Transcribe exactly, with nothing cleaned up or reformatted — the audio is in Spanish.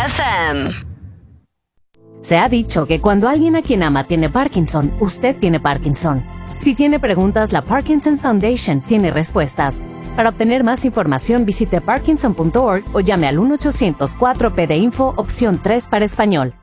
F M. Se ha dicho que cuando alguien a quien ama tiene Parkinson, usted tiene Parkinson. Si tiene preguntas, la Parkinson's Foundation tiene respuestas. Para obtener más información, visite parkinson punto org o llame al uno ochocientos cuatro P de Info, opción tres para español.